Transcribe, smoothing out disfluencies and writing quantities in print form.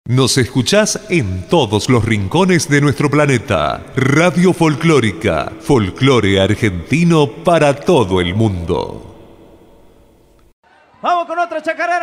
Nos escuchás en todos los rincones de nuestro planeta. Radio Folclórica, folclore argentino para todo el mundo. Vamos con otra chacarera.